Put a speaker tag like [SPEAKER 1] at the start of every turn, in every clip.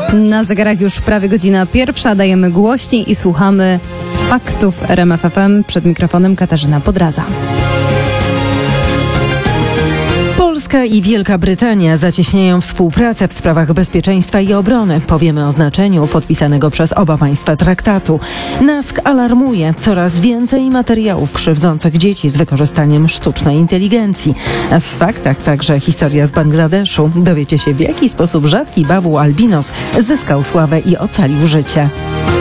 [SPEAKER 1] Na zegarach już prawie godzina 1. Dajemy głośniej i słuchamy faktów RMF FM. Przed mikrofonem Katarzyna Podraza.
[SPEAKER 2] Polska i Wielka Brytania zacieśniają współpracę w sprawach bezpieczeństwa i obrony. Powiemy o znaczeniu podpisanego przez oba państwa traktatu. NASK alarmuje coraz więcej materiałów krzywdzących dzieci z wykorzystaniem sztucznej inteligencji. W faktach także historia z Bangladeszu. Dowiecie się, w jaki sposób rzadki bawu albinos zyskał sławę i ocalił życie.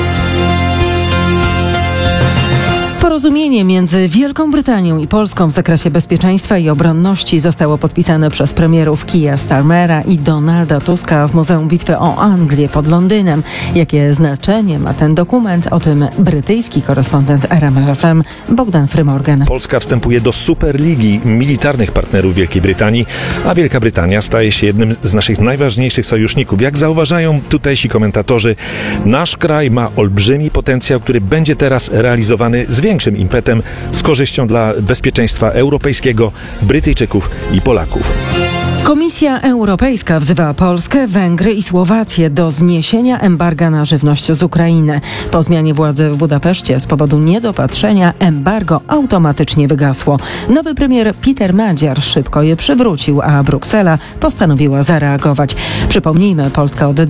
[SPEAKER 2] Porozumienie między Wielką Brytanią i Polską w zakresie bezpieczeństwa i obronności zostało podpisane przez premierów Keira Starmera i Donalda Tuska w Muzeum Bitwy o Anglię pod Londynem. Jakie znaczenie ma ten dokument? O tym brytyjski korespondent RMF FM Bogdan Frymorgan.
[SPEAKER 3] Polska wstępuje do Superligi militarnych partnerów Wielkiej Brytanii, a Wielka Brytania staje się jednym z naszych najważniejszych sojuszników. Jak zauważają tutejsi komentatorzy, nasz kraj ma olbrzymi potencjał, który będzie teraz realizowany z większym impetem, z korzyścią dla bezpieczeństwa europejskiego, Brytyjczyków i Polaków.
[SPEAKER 2] Komisja Europejska wzywa Polskę, Węgry i Słowację do zniesienia embarga na żywność z Ukrainy. Po zmianie władzy w Budapeszcie z powodu niedopatrzenia embargo automatycznie wygasło. Nowy premier Peter Madziar szybko je przywrócił, a Bruksela postanowiła zareagować. Przypomnijmy, Polska od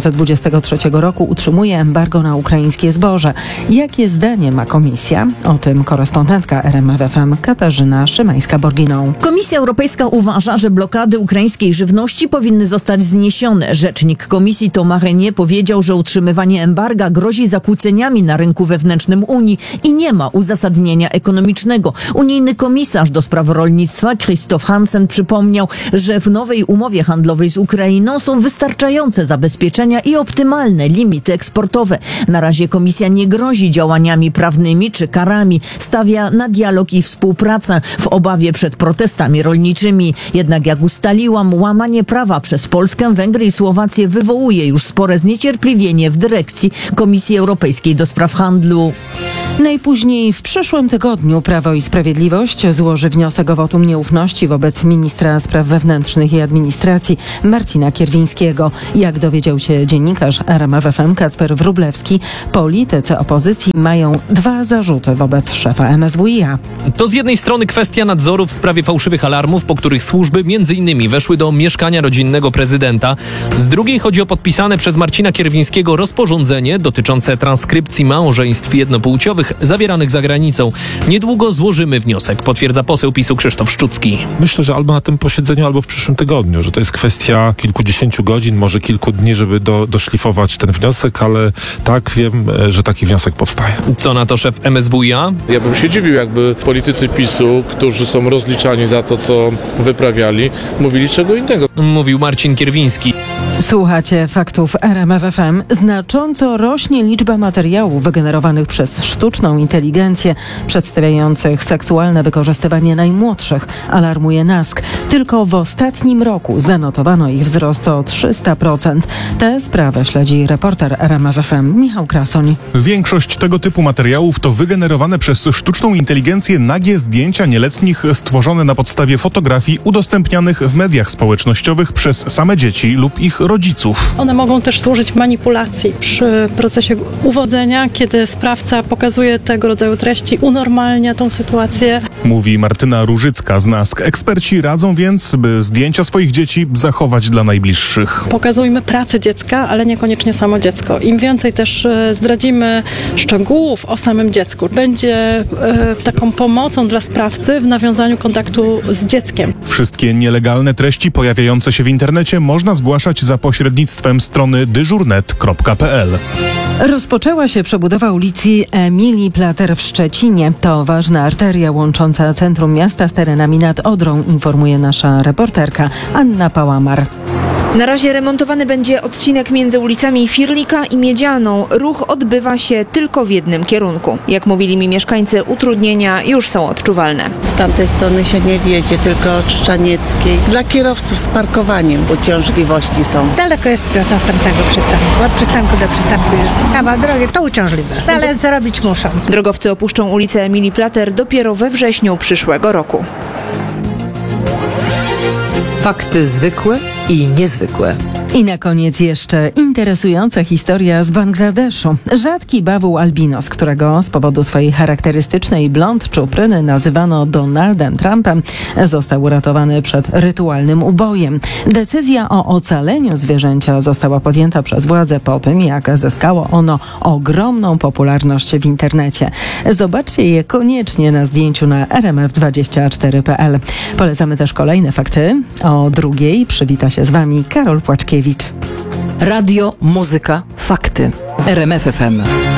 [SPEAKER 2] 2023 roku utrzymuje embargo na ukraińskie zboże. Jakie zdanie ma komisja? O tym korespondentka RMF FM Katarzyna Szymańska-Borginą.
[SPEAKER 4] Komisja Europejska uważa, że blokady ukraińskiej żywności powinny zostać zniesione. Rzecznik komisji Thomas Reynier powiedział, że utrzymywanie embarga grozi zakłóceniami na rynku wewnętrznym Unii i nie ma uzasadnienia ekonomicznego. Unijny komisarz do spraw rolnictwa Christoph Hansen przypomniał, że w nowej umowie handlowej z Ukrainą są wystarczające zabezpieczenia i optymalne limity eksportowe. Na razie komisja nie grozi działaniami prawnymi czy karami. Stawia na dialog i współpracę w obawie przed protestami rolniczymi. Jednak jak ustaliłam, łamanie prawa przez Polskę, Węgry i Słowację wywołuje już spore zniecierpliwienie w dyrekcji Komisji Europejskiej do spraw handlu.
[SPEAKER 2] Najpóźniej w przyszłym tygodniu Prawo i Sprawiedliwość złoży wniosek o wotum nieufności wobec ministra spraw wewnętrznych i administracji Marcina Kierwińskiego. Jak dowiedział się dziennikarz RMF FM Kacper Wróblewski, politycy opozycji mają 2 zarzuty wobec szefa MSWiA.
[SPEAKER 5] To z jednej strony kwestia nadzoru w sprawie fałszywych alarmów, po których służby m.in. weszły do mieszkania rodzinnego prezydenta. Z drugiej chodzi o podpisane przez Marcina Kierwińskiego rozporządzenie dotyczące transkrypcji małżeństw jednopłciowych zawieranych za granicą. Niedługo złożymy wniosek, potwierdza poseł PiS-u Krzysztof Szczucki.
[SPEAKER 6] Myślę, że albo na tym posiedzeniu, albo w przyszłym tygodniu, że to jest kwestia kilkudziesięciu godzin, może kilku dni, żeby doszlifować ten wniosek, ale tak, wiem, że taki wniosek powstaje.
[SPEAKER 5] Co na to szef MSWiA?
[SPEAKER 7] Ja bym się dziwił, jakby politycy PiS-u, którzy są rozliczani za to, co wyprawiali, mówili czego innego.
[SPEAKER 5] Mówił Marcin Kierwiński.
[SPEAKER 2] Słuchacie faktów RMF FM. Znacząco rośnie liczba materiałów wygenerowanych przez sztuczną inteligencję, przedstawiających seksualne wykorzystywanie najmłodszych, alarmuje NASK. Tylko w ostatnim roku zanotowano ich wzrost o 300%. Tę sprawę śledzi reporter RMF FM Michał Krasoń.
[SPEAKER 8] Większość tego typu materiałów to wygenerowane przez sztuczną inteligencję nagie zdjęcia nieletnich stworzone na podstawie fotografii udostępnianych w mediach społecznościowych przez same dzieci lub ich rodziców.
[SPEAKER 9] One mogą też służyć manipulacji przy procesie uwodzenia, kiedy sprawca pokazuje tego rodzaju treści, unormalnia tą sytuację.
[SPEAKER 8] Mówi Martyna Różycka z NASK. Eksperci radzą więc, by zdjęcia swoich dzieci zachować dla najbliższych.
[SPEAKER 9] Pokazujmy pracę dziecka, ale niekoniecznie samo dziecko. Im więcej też zdradzimy szczegółów o samym dziecku, będzie taką pomocą dla sprawcy w nawiązaniu kontaktu z dzieckiem.
[SPEAKER 8] Wszystkie nielegalne treści pojawiające się w internecie można zgłaszać za pośrednictwem strony dyżurnet.pl.
[SPEAKER 2] Rozpoczęła się przebudowa ulicy Emilii Plater w Szczecinie. To ważna arteria łącząca centrum miasta z terenami nad Odrą, informuje nasza reporterka Anna Pałamar.
[SPEAKER 10] Na razie remontowany będzie odcinek między ulicami Firlika i Miedzianą. Ruch odbywa się tylko w jednym kierunku. Jak mówili mi mieszkańcy, utrudnienia już są odczuwalne.
[SPEAKER 11] Z tamtej strony się nie wiedzie, tylko od Szczanieckiej. Dla kierowców z parkowaniem uciążliwości są.
[SPEAKER 12] Daleko jest do następnego przystanku. Od przystanku do przystanku jest kawał drogi, to uciążliwe. Ale zarobić muszą.
[SPEAKER 10] Drogowcy opuszczą ulicę Emilii Plater dopiero we wrześniu przyszłego roku.
[SPEAKER 13] Fakty zwykłe i niezwykłe.
[SPEAKER 2] I na koniec jeszcze interesująca historia z Bangladeszu. Rzadki bawoł albinos, którego z powodu swojej charakterystycznej blond czupryny nazywano Donaldem Trumpem, został uratowany przed rytualnym ubojem. Decyzja o ocaleniu zwierzęcia została podjęta przez władze po tym, jak zyskało ono ogromną popularność w internecie. Zobaczcie je koniecznie na zdjęciu na rmf24.pl. Polecamy też kolejne fakty. O 2:00 przywita się z Wami Karol Płaczkiewicz.
[SPEAKER 13] Radio, muzyka, fakty. RMF FM.